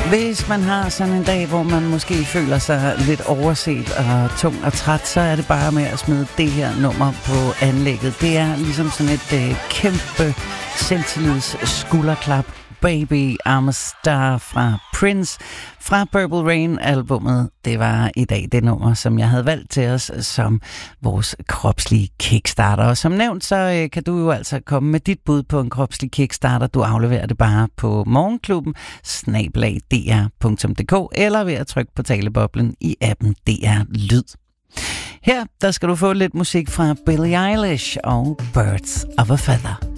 Hvis man har sådan en dag, hvor man måske føler sig lidt overset og tung og træt, så er det bare med at smide det her nummer på anlægget. Det er ligesom sådan et kæmpe selvtillids skulderklap. Baby I'm a Star fra Prince fra Purple Rain-albummet. Det var i dag det nummer, som jeg havde valgt til os som vores kropslige kickstarter. Og som nævnt, så kan du jo altså komme med dit bud på en kropslig kickstarter. Du afleverer det bare på morgenklubben@dr.dk eller ved at trykke på taleboblen i appen DR Lyd. Her der skal du få lidt musik fra Billie Eilish og Birds of a Feather.